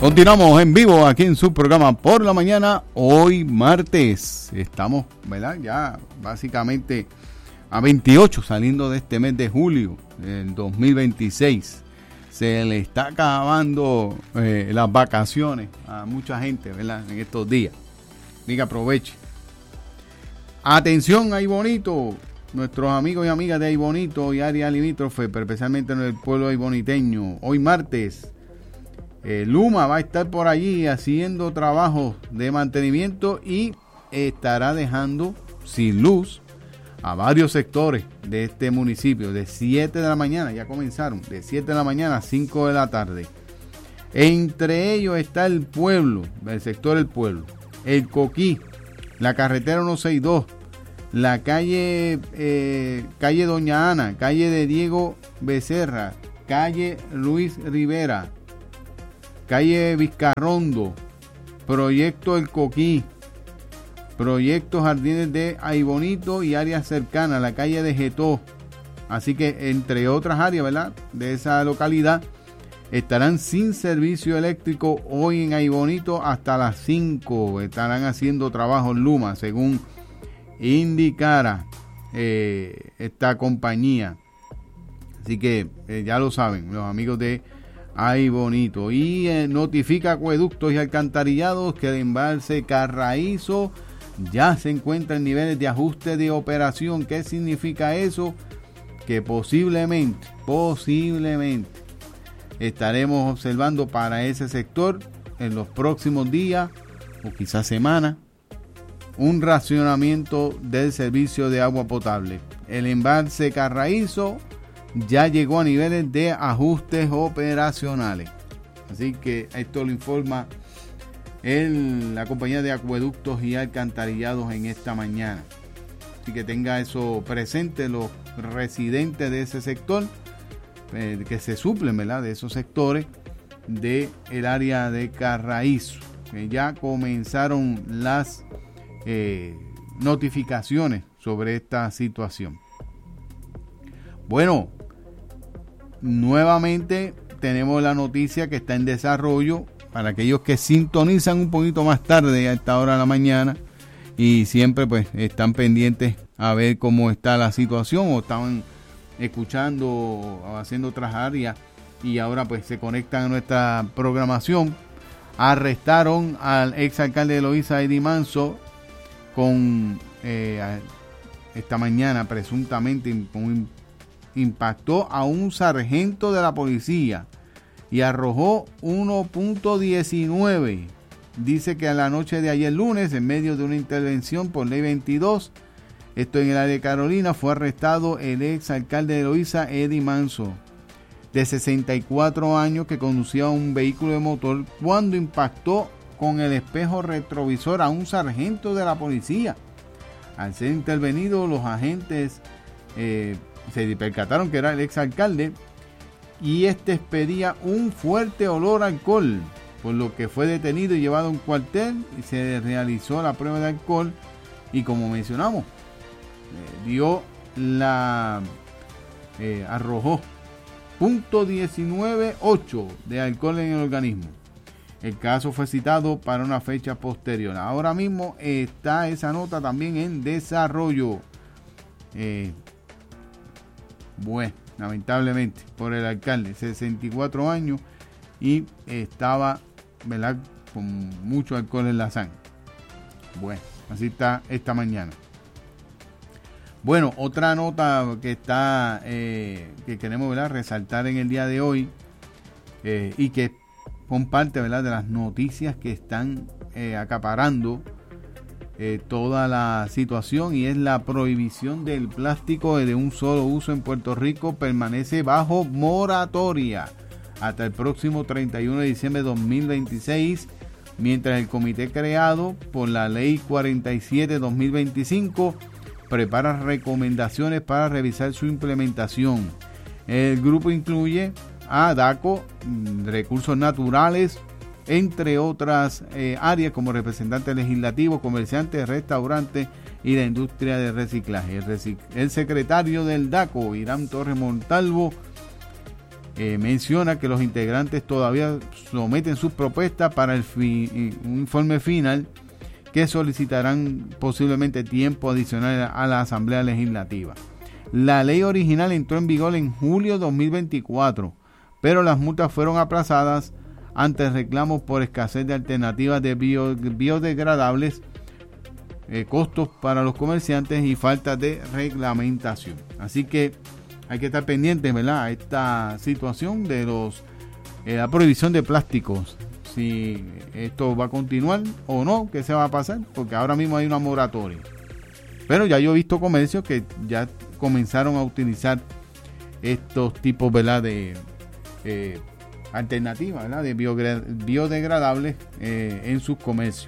Continuamos en vivo aquí en su programa Por la Mañana, hoy martes. Estamos, ¿verdad? Ya básicamente a 28 saliendo de este mes de julio del 2026. Se le está acabando las vacaciones a mucha gente, ¿verdad? En estos días. Así que aproveche. Atención, Ay Bonito. Nuestros amigos y amigas de Ay Bonito y área limítrofe, pero especialmente en el pueblo ayboniteño. Hoy martes, Luma va a estar por allí haciendo trabajos de mantenimiento y estará dejando sin luz a varios sectores de este municipio de 7 de la mañana, ya comenzaron, de 7 de la mañana a 5 de la tarde. Entre ellos está el pueblo, el sector del pueblo, el Coquí, la carretera 162, la calle Doña Ana, calle de Diego Becerra, calle Luis Rivera, calle Vizcarrondo, proyecto El Coquí, proyecto Jardines de Ay Bonito y áreas cercanas, la calle de Getó. Así que entre otras áreas, ¿verdad?, de esa localidad estarán sin servicio eléctrico hoy en Ay Bonito hasta las 5. Estarán haciendo trabajos Luma, según indicara esta compañía. Así que ya lo saben los amigos de Ay Bonito. Y notifica Acueductos y Alcantarillados que el embalse Carraízo ya se encuentra en niveles de ajuste de operación. ¿Qué significa eso? Que posiblemente estaremos observando para ese sector en los próximos días o quizás semanas un racionamiento del servicio de agua potable. El embalse Carraízo ya llegó a niveles de ajustes operacionales. Así que esto lo informa la compañía de Acueductos y Alcantarillados en esta mañana. Así que tenga eso presente los residentes de ese sector, que se suplen, ¿verdad?, de esos sectores del área de Carraízo, que ya comenzaron las notificaciones sobre esta situación. Bueno, nuevamente tenemos la noticia que está en desarrollo para aquellos que sintonizan un poquito más tarde a esta hora de la mañana y siempre pues están pendientes a ver cómo está la situación o estaban escuchando o haciendo otras áreas y ahora pues se conectan a nuestra programación. Arrestaron al exalcalde de Loíza, Eddie Manso, con esta mañana presuntamente impactó a un sargento de la policía y arrojó 1.19. Dice que a la noche de ayer lunes, en medio de una intervención por ley 22, esto en el área de Carolina, fue arrestado el ex alcalde de Loíza, Eddie Manso, de 64 años, que conducía un vehículo de motor cuando impactó con el espejo retrovisor a un sargento de la policía. Al ser intervenido, los agentes se percataron que era el exalcalde y este expedía un fuerte olor a alcohol, por lo que fue detenido y llevado a un cuartel y se realizó la prueba de alcohol y, como mencionamos, arrojó .198 de alcohol en el organismo. El caso fue citado para una fecha posterior. Ahora mismo está esa nota también en desarrollo. Bueno, lamentablemente, por el alcalde, 64 años y estaba, ¿verdad?, con mucho alcohol en la sangre. Bueno, así está esta mañana. Bueno, otra nota que está que queremos, ¿verdad?, resaltar en el día de hoy y que comparte, ¿verdad?, de las noticias que están acaparando toda la situación, y es la prohibición del plástico de un solo uso en Puerto Rico. Permanece bajo moratoria hasta el próximo 31 de diciembre de 2026, mientras el comité creado por la ley 47-2025 prepara recomendaciones para revisar su implementación. El grupo incluye a DACO, Recursos Naturales, entre otras áreas como representantes legislativos, comerciantes, restaurantes y la industria de reciclaje. El secretario del DACO, Irán Torres Montalvo, menciona que los integrantes todavía someten sus propuestas para un informe final que solicitarán posiblemente tiempo adicional a la Asamblea Legislativa. La ley original entró en vigor en julio de 2024, pero las multas fueron aplazadas ante reclamos por escasez de alternativas de biodegradables, costos para los comerciantes y falta de reglamentación. Así que hay que estar pendientes, ¿verdad?, a esta situación de la prohibición de plásticos. Si esto va a continuar o no, ¿qué se va a pasar? Porque ahora mismo hay una moratoria. Pero ya yo he visto comercios que ya comenzaron a utilizar estos tipos, ¿verdad?, de alternativas, ¿verdad?, de biodegradables en sus comercios.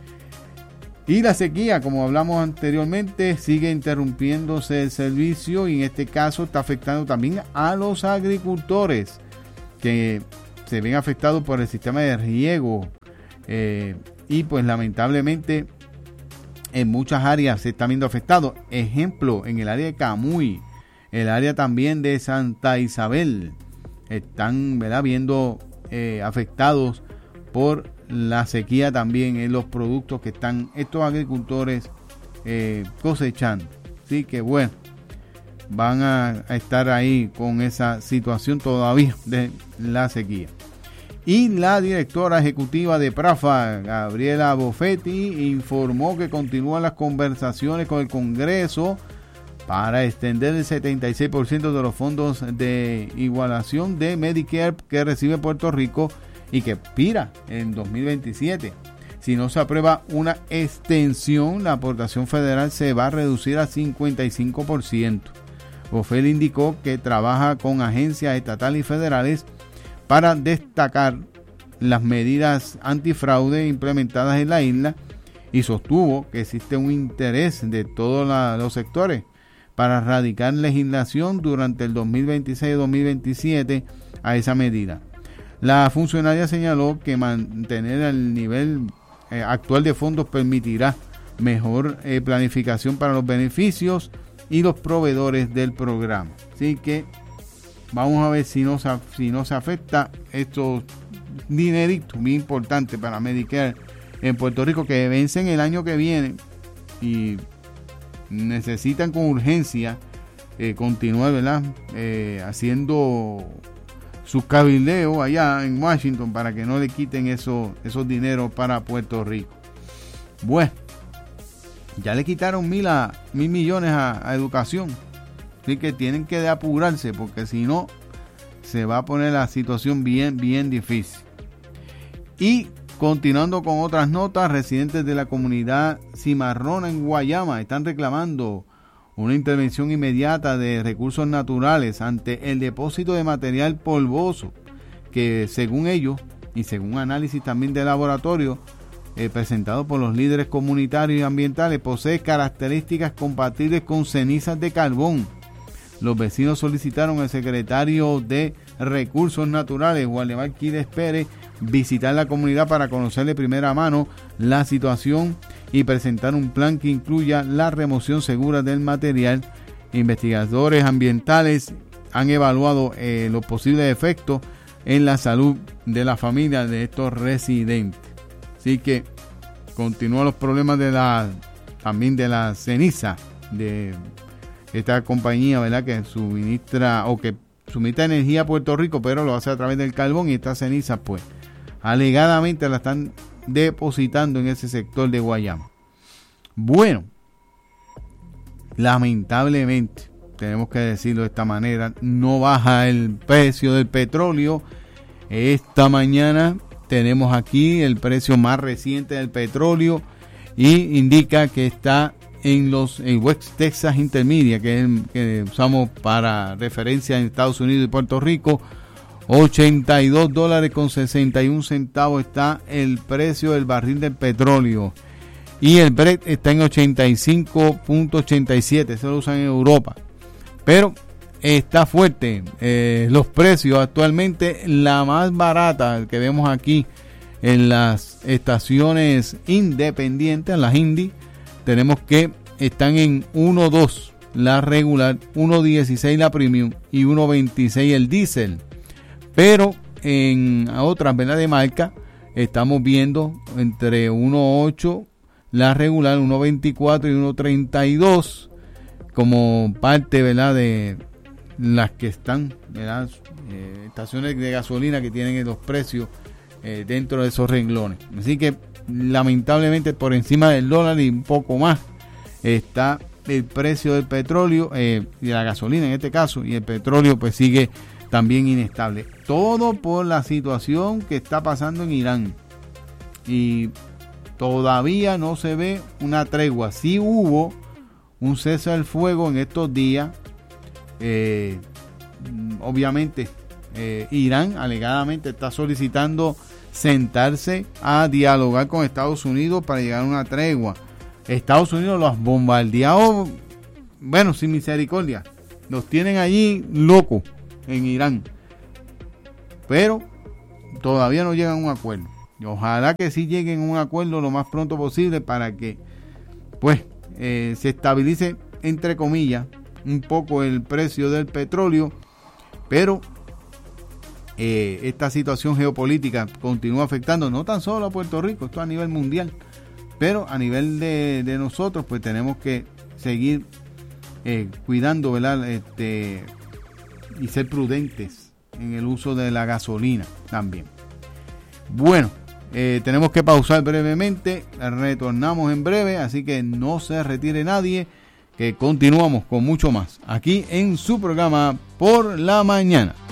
Y la sequía, como hablamos anteriormente, sigue interrumpiéndose el servicio y en este caso está afectando también a los agricultores que se ven afectados por el sistema de riego y pues lamentablemente en muchas áreas se están viendo afectados. Ejemplo, en el área de Camuy, el área también de Santa Isabel, están, ¿verdad?, viendo afectados por la sequía también en los productos que están estos agricultores cosechando. Así que bueno, van a estar ahí con esa situación todavía de la sequía. Y la directora ejecutiva de PRAFA, Gabriela Boffetti, informó que continúan las conversaciones con el Congreso para extender el 76% de los fondos de igualación de Medicare que recibe Puerto Rico y que expira en 2027. Si no se aprueba una extensión, la aportación federal se va a reducir a 55%. Boffetti indicó que trabaja con agencias estatales y federales para destacar las medidas antifraude implementadas en la isla y sostuvo que existe un interés de todos los sectores para radicar legislación durante el 2026 y 2027 a esa medida. La funcionaria señaló que mantener el nivel actual de fondos permitirá mejor planificación para los beneficios y los proveedores del programa. Así que vamos a ver si no se afecta estos dineritos muy importantes para Medicare en Puerto Rico que vencen el año que viene y necesitan con urgencia continuar, ¿verdad?, haciendo sus cabildeos allá en Washington para que no le quiten esos dineros para Puerto Rico. Bueno, ya le quitaron mil millones a educación, así que tienen que apurarse porque si no se va a poner la situación bien difícil. Y continuando con otras notas, residentes de la comunidad Cimarrona en Guayama están reclamando una intervención inmediata de recursos naturales ante el depósito de material polvoso que, según ellos y según análisis también de laboratorio presentado por los líderes comunitarios y ambientales, posee características compatibles con cenizas de carbón. Los vecinos solicitaron al secretario de Recursos Naturales, Waldemar Quiles Pérez, visitar la comunidad para conocer de primera mano la situación y presentar un plan que incluya la remoción segura del material. Investigadores ambientales han evaluado los posibles efectos en la salud de la familia de estos residentes. Así que continúan los problemas también de la ceniza de esta compañía, ¿verdad?, que suministra energía a Puerto Rico, pero lo hace a través del carbón, y estas cenizas pues alegadamente la están depositando en ese sector de Guayama. Bueno, lamentablemente, tenemos que decirlo de esta manera, no baja el precio del petróleo. Esta mañana tenemos aquí el precio más reciente del petróleo y indica que está en West Texas Intermediate, que es el que usamos para referencia en Estados Unidos y Puerto Rico, $82.61 está el precio del barril del petróleo. Y el Brent está en 85.87, se lo usan en Europa. Pero está fuerte los precios actualmente. La más barata que vemos aquí en las estaciones independientes, las Indy, tenemos que están en 1.2 la regular, 1.16 la premium y 1.26 el diésel. pero en otras, ¿verdad?, de marca, estamos viendo entre 1.8 la regular, 1.24 y 1.32 como parte, ¿verdad?, de las que están, ¿verdad?, estaciones de gasolina que tienen los precios dentro de esos renglones. Así que lamentablemente por encima del dólar y un poco más está el precio del petróleo y de la gasolina en este caso, y el petróleo pues sigue también inestable. Todo por la situación que está pasando en Irán. Y todavía no se ve una tregua. Sí hubo un cese al fuego en estos días. Obviamente Irán alegadamente está solicitando sentarse a dialogar con Estados Unidos para llegar a una tregua. Estados Unidos los ha bombardeado, bueno, sin misericordia. Los tienen allí locos en Irán. Pero todavía no llegan a un acuerdo. Y ojalá que sí lleguen a un acuerdo lo más pronto posible para que pues se estabilice, entre comillas, un poco el precio del petróleo. Pero esta situación geopolítica continúa afectando no tan solo a Puerto Rico, esto a nivel mundial, pero a nivel de nosotros pues tenemos que seguir cuidando, ¿verdad?, y ser prudentes en el uso de la gasolina también. Bueno, tenemos que pausar brevemente, retornamos en breve, así que no se retire nadie, que continuamos con mucho más aquí en su programa Por la Mañana.